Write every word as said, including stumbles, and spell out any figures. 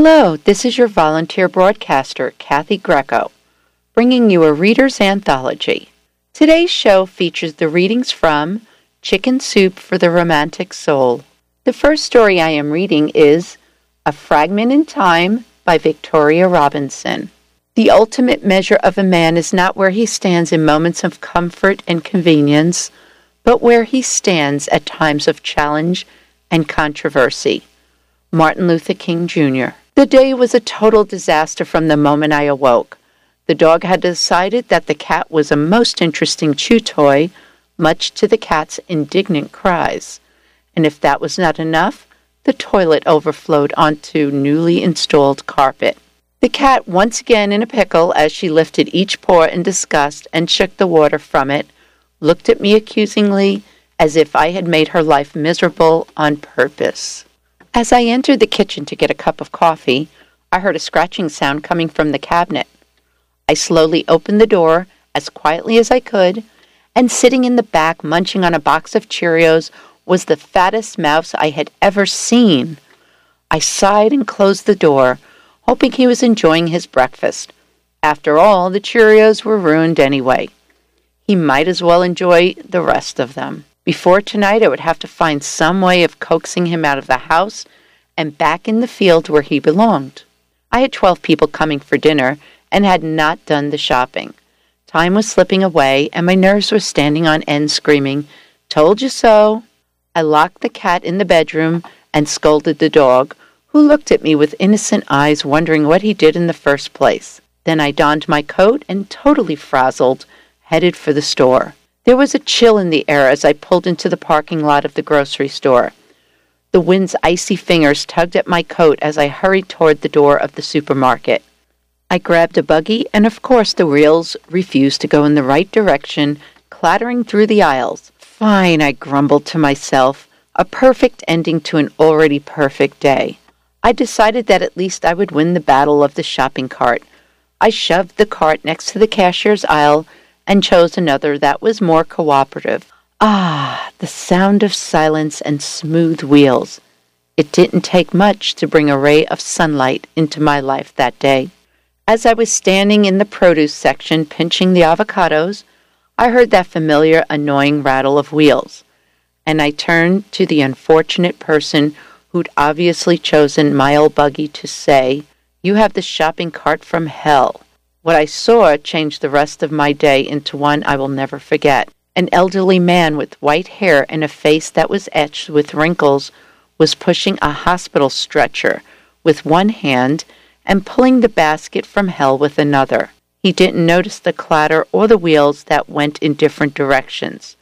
Hello, this is your volunteer broadcaster, Kathy Greco, bringing you a reader's anthology. Today's show features the readings from Chicken Soup for the Romantic Soul. The first story I am reading is A Fragment in Time by Victoria Robinson. The ultimate measure of a man is not where he stands in moments of comfort and convenience, but where he stands at times of challenge and controversy. Martin Luther King, Junior The day was a total disaster from the moment I awoke. The dog had decided that the cat was a most interesting chew toy, much to the cat's indignant cries. And if that was not enough, the toilet overflowed onto newly installed carpet. The cat, once again in a pickle as she lifted each paw in disgust and shook the water from it, looked at me accusingly as if I had made her life miserable on purpose. As I entered the kitchen to get a cup of coffee, I heard a scratching sound coming from the cabinet. I slowly opened the door as quietly as I could, and sitting in the back munching on a box of Cheerios was the fattest mouse I had ever seen. I sighed and closed the door, hoping he was enjoying his breakfast. After all, the Cheerios were ruined anyway. He might as well enjoy the rest of them. Before tonight, I would have to find some way of coaxing him out of the house and back in the field where he belonged. I had twelve people coming for dinner and had not done the shopping. Time was slipping away, and my nerves were standing on end screaming, "Told you so!" I locked the cat in the bedroom and scolded the dog, who looked at me with innocent eyes, wondering what he did in the first place. Then I donned my coat and, totally frazzled, headed for the store. There was a chill in the air as I pulled into the parking lot of the grocery store. The wind's icy fingers tugged at my coat as I hurried toward the door of the supermarket. I grabbed a buggy, and of course the wheels refused to go in the right direction, clattering through the aisles. Fine, I grumbled to myself, a perfect ending to an already perfect day. I decided that at least I would win the battle of the shopping cart. I shoved the cart next to the cashier's aisle and chose another that was more cooperative. Ah, the sound of silence and smooth wheels. It didn't take much to bring a ray of sunlight into my life that day. As I was standing in the produce section pinching the avocados, I heard that familiar, annoying rattle of wheels, and I turned to the unfortunate person who'd obviously chosen my old buggy to say, "You have the shopping cart from hell." What I saw changed the rest of my day into one I will never forget. An elderly man with white hair and a face that was etched with wrinkles was pushing a hospital stretcher with one hand and pulling the basket from hell with another. He didn't notice the clatter or the wheels that went in different directions.